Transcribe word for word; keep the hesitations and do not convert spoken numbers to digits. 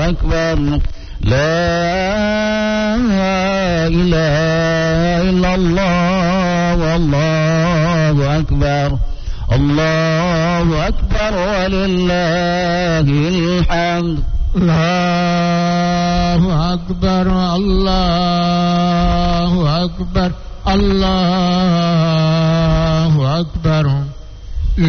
أكبر لا إله إلا الله والله أكبر الله أكبر ولله الحمد الله أكبر الله أكبر الله